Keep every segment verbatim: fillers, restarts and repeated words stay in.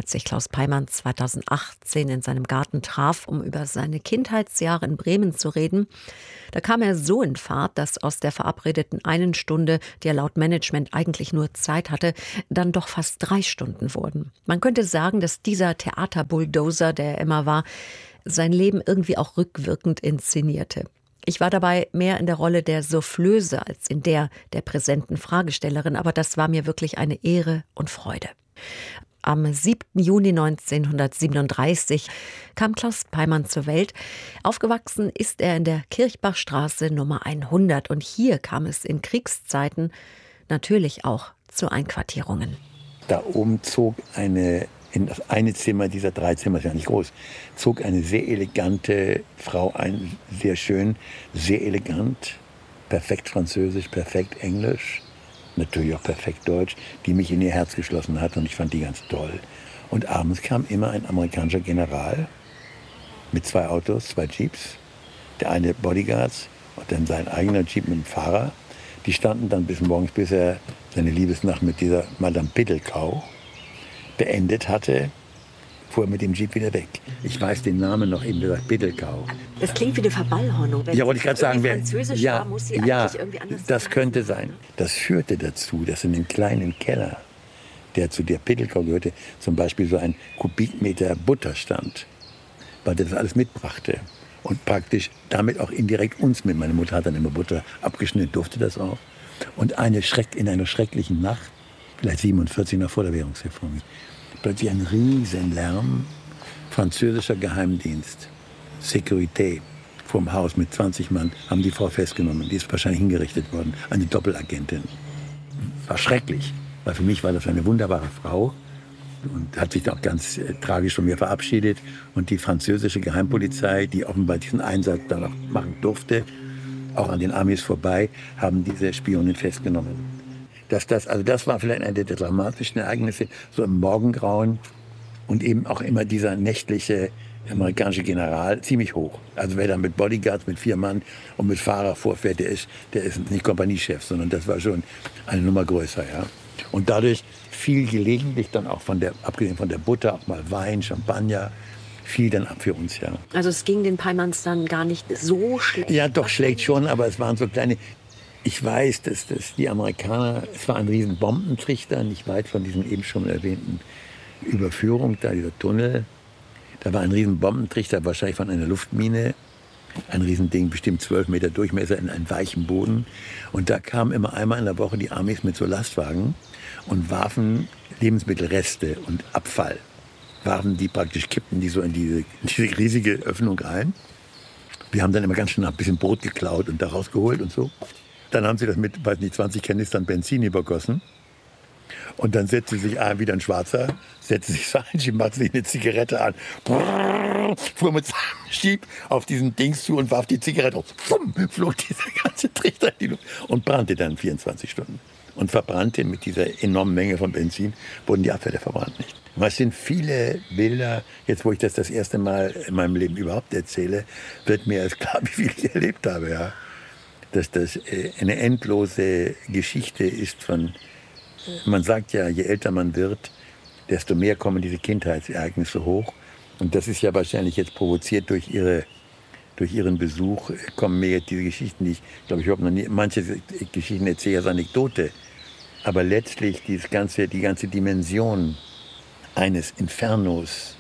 als sich Klaus Peimann zweitausendachtzehn in seinem Garten traf, um über seine Kindheitsjahre in Bremen zu reden. Da kam er so in Fahrt, dass aus der verabredeten einen Stunde, die er laut Management eigentlich nur Zeit hatte, dann doch fast drei Stunden wurden. Man könnte sagen, dass dieser Theaterbulldozer, der er immer war, sein Leben irgendwie auch rückwirkend inszenierte. Ich war dabei mehr in der Rolle der Soufflöse als in der der präsenten Fragestellerin, aber das war mir wirklich eine Ehre und Freude. Am siebten Juni neunzehnhundertsiebenunddreißig kam Klaus Peimann zur Welt. Aufgewachsen ist er in der Kirchbachstraße Nummer hundert und hier kam es in Kriegszeiten natürlich auch zu Einquartierungen. Da oben zog eine, in das eine Zimmer dieser drei Zimmer, ist ja nicht groß, zog eine sehr elegante Frau ein, sehr schön, sehr elegant, perfekt Französisch, perfekt Englisch, natürlich auch perfekt Deutsch, die mich in ihr Herz geschlossen hat und ich fand die ganz toll. Und abends kam immer ein amerikanischer General mit zwei Autos, zwei Jeeps, der eine Bodyguards und dann sein eigener Jeep mit dem Fahrer. Die standen dann bis morgens, bis er seine Liebesnacht mit dieser Madame Pittelkau beendet hatte, fuhr er mit dem Jeep wieder weg. Ich weiß den Namen noch, eben gesagt, Pittelkau. Das klingt wie eine Verballhornung. Wenn ja, wollte ich gerade sagen. Wer, Französisch ja, war, muss sie ja, eigentlich irgendwie anders das sein. könnte sein. Das führte dazu, dass in dem kleinen Keller, der zu der Pittelkau gehörte, zum Beispiel so ein Kubikmeter Butter stand, weil der das alles mitbrachte. Und praktisch damit auch indirekt uns mit. Meine Mutter hat dann immer Butter abgeschnitten, durfte das auch. Und eine Schreck, in einer schrecklichen Nacht, vielleicht siebenundvierzig noch vor der Währungsreform, plötzlich ein Riesenlärm, französischer Geheimdienst, Sécurité, vorm Haus mit zwanzig Mann, haben die Frau festgenommen. Die ist wahrscheinlich hingerichtet worden, eine Doppelagentin. War schrecklich, weil für mich war das eine wunderbare Frau und hat sich auch ganz äh, tragisch von mir verabschiedet. Und die französische Geheimpolizei, die offenbar diesen Einsatz dann auch machen durfte, auch an den Amis vorbei, haben diese Spionin festgenommen. Dass das, also das war vielleicht eine der dramatischen Ereignisse, so im Morgengrauen und eben auch immer dieser nächtliche amerikanische General ziemlich hoch. Also wer da mit Bodyguards, mit vier Mann und mit Fahrer vorfährt, der ist, der ist nicht Kompaniechef, sondern das war schon eine Nummer größer, ja. Und dadurch fiel gelegentlich dann auch von der, abgesehen von der Butter, auch mal Wein, Champagner, fiel dann ab für uns, ja. Also es ging den Peimanns dann gar nicht so schlecht? Ja, doch schlecht schon, aber es waren so kleine... Ich weiß, dass, dass die Amerikaner, es war ein riesen Bombentrichter, nicht weit von diesem eben schon erwähnten Überführung, da dieser Tunnel. Da war ein riesen Bombentrichter, wahrscheinlich von einer Luftmine. Ein Riesending, bestimmt zwölf Meter Durchmesser in einen weichen Boden. Und da kamen immer einmal in der Woche die Amis mit so Lastwagen und warfen Lebensmittelreste und Abfall. Warfen die praktisch, kippten die so in diese, in diese riesige Öffnung rein. Wir haben dann immer ganz schnell ein bisschen Brot geklaut und da rausgeholt und so. Dann haben sie das mit, weiß nicht, zwanzig Kanistern Benzin übergossen. Und dann setzte sich ein, wieder ein Schwarzer, setzte sich so ein, machte sich eine Zigarette an, brrr, fuhr mit seinem Jeep auf diesen Dings zu und warf die Zigarette auf. Fumm, flog dieser ganze Trichter in die Luft und brannte dann vierundzwanzig Stunden. Und verbrannte mit dieser enormen Menge von Benzin, wurden die Abfälle verbrannt nicht. Es sind viele Bilder, jetzt wo ich das das erste Mal in meinem Leben überhaupt erzähle, wird mir erst klar, wie viel ich erlebt habe, ja. Dass das eine endlose Geschichte ist von, man sagt ja, je älter man wird, desto mehr kommen diese Kindheitsereignisse hoch. Und das ist ja wahrscheinlich jetzt provoziert durch, ihre, durch ihren Besuch, kommen mir jetzt diese Geschichten, die ich, glaube ich, überhaupt noch nie, manche Geschichten erzähle ich als Anekdote. Aber letztlich dieses ganze, die ganze Dimension eines Infernos,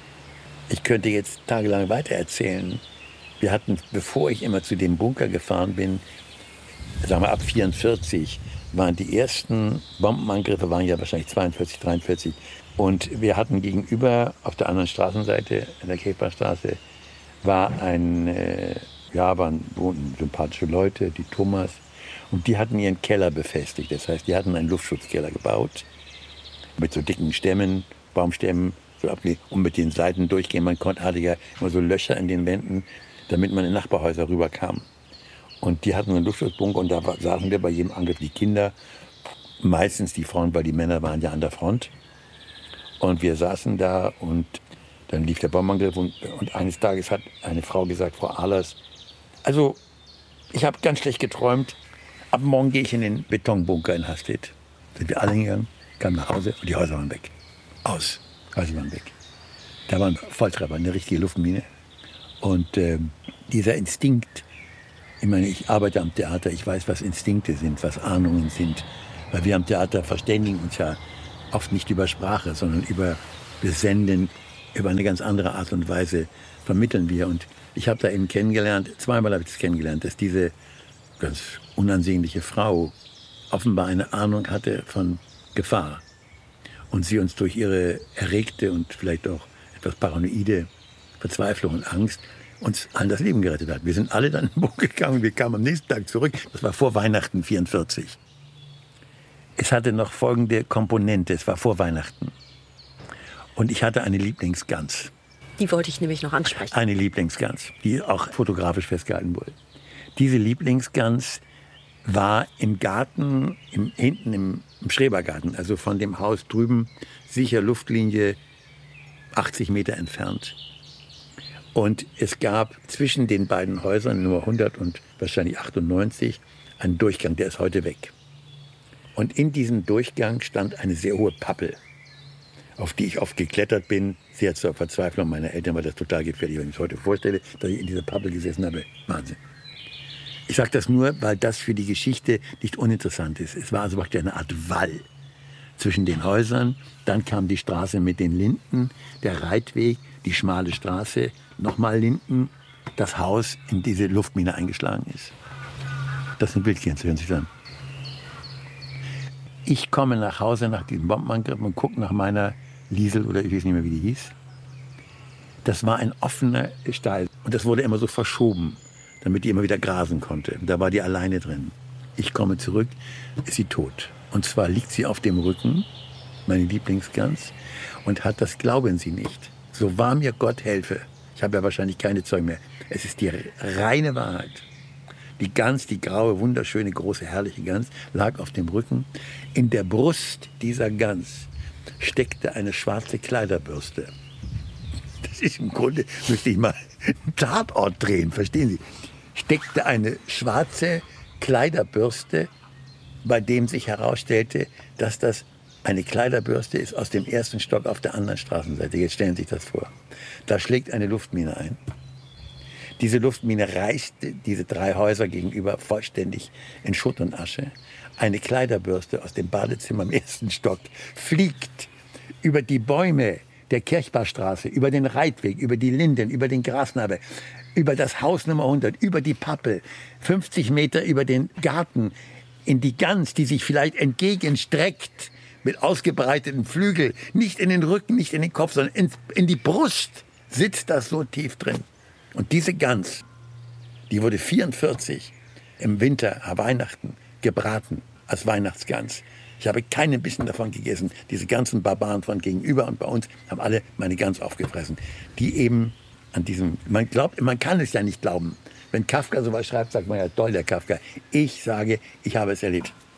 ich könnte jetzt tagelang weitererzählen. Wir hatten, bevor ich immer zu dem Bunker gefahren bin, sagen wir ab vierundvierzig, waren die ersten Bombenangriffe, waren ja wahrscheinlich zweiundvierzig, dreiundvierzig. Und wir hatten gegenüber, auf der anderen Straßenseite, in der Kirchbachstraße, war ein, äh, ja, waren wohnten sympathische Leute, die Thomas. Und die hatten ihren Keller befestigt. Das heißt, die hatten einen Luftschutzkeller gebaut, mit so dicken Stämmen, Baumstämmen, so abgelegt, und mit den Seiten durchgehen. Man konnte, hatte ja immer so Löcher in den Wänden, damit man in Nachbarhäuser rüberkam. Und die hatten einen Luftschutzbunker und da saßen wir bei jedem Angriff die Kinder, meistens die Frauen, weil die Männer waren ja an der Front. Und wir saßen da und dann lief der Bombenangriff und, und eines Tages hat eine Frau gesagt, Frau Ahlers, also ich habe ganz schlecht geträumt, ab morgen gehe ich in den Betonbunker in Hastedt. Sind wir alle hingegangen, kamen nach Hause und die Häuser waren weg. Aus. sie waren weg. Da war ein Volltreffer, eine richtige Luftmine. Und äh, dieser Instinkt, ich meine, ich arbeite am Theater, ich weiß, was Instinkte sind, was Ahnungen sind. Weil wir am Theater verständigen uns ja oft nicht über Sprache, sondern über, wir senden, über eine ganz andere Art und Weise vermitteln wir. Und ich habe da eben kennengelernt, zweimal habe ich das kennengelernt, dass diese ganz unansehnliche Frau offenbar eine Ahnung hatte von Gefahr. Und sie uns durch ihre erregte und vielleicht auch etwas paranoide Verzweiflung und Angst uns allen das Leben gerettet hat. Wir sind alle dann in den Bug gegangen, wir kamen am nächsten Tag zurück. Das war vor Weihnachten vierundvierzig. Es hatte noch folgende Komponente, es war vor Weihnachten. Und ich hatte eine Lieblingsgans. Die wollte ich nämlich noch ansprechen. Eine Lieblingsgans, die auch fotografisch festgehalten wurde. Diese Lieblingsgans war im Garten, im, hinten im, im Schrebergarten, also von dem Haus drüben, sicher Luftlinie achtzig Meter entfernt. Und es gab zwischen den beiden Häusern, Nummer hundert und wahrscheinlich achtundneunzig, einen Durchgang, der ist heute weg. Und in diesem Durchgang stand eine sehr hohe Pappel, auf die ich oft geklettert bin, sehr zur Verzweiflung meiner Eltern, weil das total gefährlich, wenn ich mir heute vorstelle, dass ich in dieser Pappel gesessen habe. Wahnsinn. Ich sage das nur, weil das für die Geschichte nicht uninteressant ist. Es war also wirklich eine Art Wall zwischen den Häusern. Dann kam die Straße mit den Linden, der Reitweg, die schmale Straße, nochmal Linden, das Haus, in diese Luftmine eingeschlagen ist. Das sind Bildchen, hören Sie sich an. Ich komme nach Hause nach diesem Bombenangriff und gucke nach meiner Liesel, oder ich weiß nicht mehr, wie die hieß. Das war ein offener Stall und das wurde immer so verschoben, damit die immer wieder grasen konnte. Da war die alleine drin. Ich komme zurück, ist sie tot. Und zwar liegt sie auf dem Rücken, meine Lieblingsgans, und hat das, glauben Sie nicht, so wahr mir Gott helfe, ich habe ja wahrscheinlich keine Zeugen mehr, es ist die reine Wahrheit. Die Gans, die graue, wunderschöne, große, herrliche Gans, lag auf dem Rücken. In der Brust dieser Gans steckte eine schwarze Kleiderbürste. Das ist im Grunde, müsste ich mal einen Tatort drehen, verstehen Sie? Steckte eine schwarze Kleiderbürste, bei dem sich herausstellte, dass das eine Kleiderbürste ist aus dem ersten Stock auf der anderen Straßenseite. Jetzt stellen Sie sich das vor. Da schlägt eine Luftmine ein. Diese Luftmine reißt diese drei Häuser gegenüber vollständig in Schutt und Asche. Eine Kleiderbürste aus dem Badezimmer im ersten Stock fliegt über die Bäume der Kirchbarstraße, über den Reitweg, über die Linden, über den Grasnarbe, über das Haus Nummer hundert, über die Pappel, fünfzig Meter über den Garten, in die Gans, die sich vielleicht entgegenstreckt mit ausgebreiteten Flügeln, nicht in den Rücken, nicht in den Kopf, sondern in, in die Brust sitzt das so tief drin. Und diese Gans, die wurde vierundvierzig im Winter, an Weihnachten, gebraten als Weihnachtsgans. Ich habe keinen Bissen davon gegessen. Diese ganzen Barbaren von gegenüber und bei uns haben alle meine Gans aufgefressen. Die eben an diesem, man glaubt, man kann es ja nicht glauben. Wenn Kafka sowas schreibt, sagt man ja, toll, der Kafka. Ich sage, ich habe es erlebt.